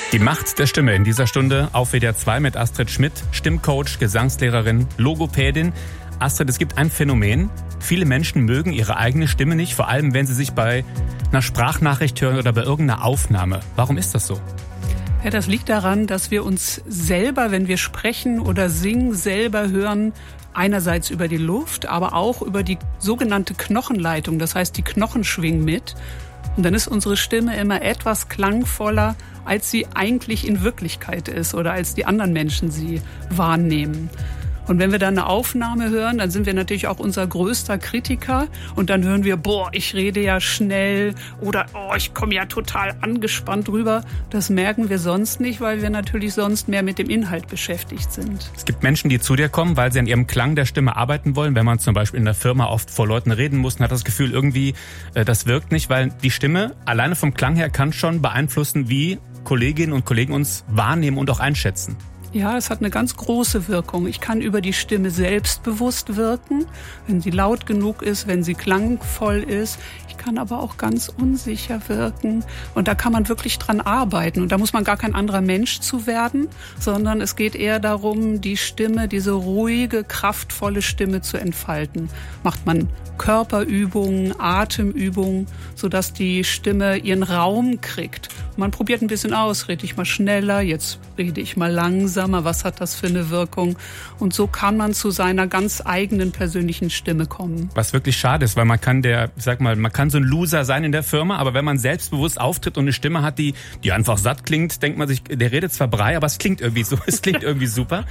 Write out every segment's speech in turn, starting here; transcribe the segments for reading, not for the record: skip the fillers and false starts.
Die Macht der Stimme in dieser Stunde auf WDR 2 mit Astrid Schmidt, Stimmcoach, Gesangslehrerin, Logopädin. Astrid, es gibt ein Phänomen. Viele Menschen mögen ihre eigene Stimme nicht, vor allem wenn sie sich bei einer Sprachnachricht hören oder bei irgendeiner Aufnahme. Warum ist das so? Ja, das liegt daran, dass wir uns selber, wenn wir sprechen oder singen, selber hören, einerseits über die Luft, aber auch über die sogenannte Knochenleitung. Das heißt, die Knochen schwingen mit. Und dann ist unsere Stimme immer etwas klangvoller, als sie eigentlich in Wirklichkeit ist oder als die anderen Menschen sie wahrnehmen. Und wenn wir dann eine Aufnahme hören, dann sind wir natürlich auch unser größter Kritiker. Und dann hören wir, boah, ich rede ja schnell oder oh, ich komme ja total angespannt rüber. Das merken wir sonst nicht, weil wir natürlich sonst mehr mit dem Inhalt beschäftigt sind. Es gibt Menschen, die zu dir kommen, weil sie an ihrem Klang der Stimme arbeiten wollen. Wenn man zum Beispiel in der Firma oft vor Leuten reden muss und hat das Gefühl, irgendwie, das wirkt nicht, weil die Stimme alleine vom Klang her kann schon beeinflussen, wie Kolleginnen und Kollegen uns wahrnehmen und auch einschätzen. Ja, es hat eine ganz große Wirkung. Ich kann über die Stimme selbstbewusst wirken, wenn sie laut genug ist, wenn sie klangvoll ist. Ich kann aber auch ganz unsicher wirken. Und da kann man wirklich dran arbeiten. Und da muss man gar kein anderer Mensch zu werden, sondern es geht eher darum, die Stimme, diese ruhige, kraftvolle Stimme zu entfalten. Macht man Körperübungen, Atemübungen, sodass die Stimme ihren Raum kriegt. Man probiert ein bisschen aus, rede ich mal schneller, jetzt rede ich mal langsamer, was hat das für eine Wirkung? Und so kann man zu seiner ganz eigenen persönlichen Stimme kommen. Was wirklich schade ist, weil man kann man kann so ein Loser sein in der Firma, aber wenn man selbstbewusst auftritt und eine Stimme hat, die einfach satt klingt, denkt man sich, der redet zwar Brei, aber es klingt irgendwie so, es klingt irgendwie super.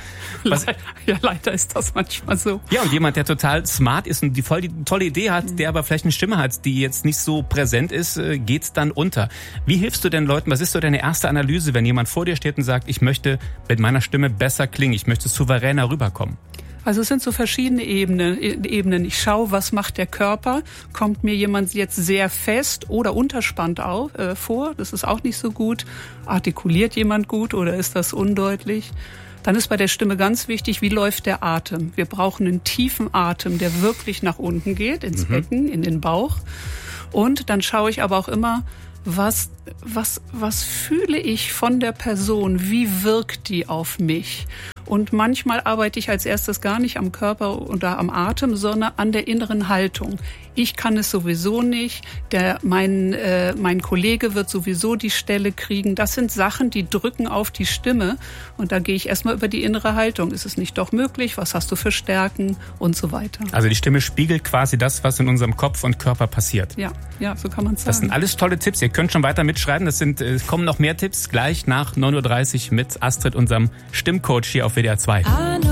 Leider ist das manchmal so. Ja, und jemand, der total smart ist und die tolle Idee hat, der aber vielleicht eine Stimme hat, die jetzt nicht so präsent ist, geht's dann unter. Wie hilfst du denn Leuten? Was ist so deine erste Analyse, wenn jemand vor dir steht und sagt, ich möchte mit meiner Stimme besser klingen, ich möchte souveräner rüberkommen? Also es sind so verschiedene Ebenen. Ich schaue, was macht der Körper? Kommt mir jemand jetzt sehr fest oder unterspannt vor? Das ist auch nicht so gut. Artikuliert jemand gut oder ist das undeutlich? Dann ist bei der Stimme ganz wichtig, wie läuft der Atem? Wir brauchen einen tiefen Atem, der wirklich nach unten geht, ins Becken, in den Bauch. Und dann schaue ich aber auch immer, was fühle ich von der Person? Wie wirkt die auf mich? Und manchmal arbeite ich als erstes gar nicht am Körper oder am Atem, sondern an der inneren Haltung. Ich kann es sowieso nicht, mein Kollege wird sowieso die Stelle kriegen. Das sind Sachen, die drücken auf die Stimme. Und da gehe ich erstmal über die innere Haltung. Ist es nicht doch möglich? Was hast du für Stärken? Und so weiter. Also die Stimme spiegelt quasi das, was in unserem Kopf und Körper passiert. Ja, so kann man es sagen. Das sind alles tolle Tipps. Ihr könnt schon weiter mitschreiben. Es kommen noch mehr Tipps gleich nach 9:30 Uhr mit Astrid, unserem Stimmcoach hier auf WDR 2.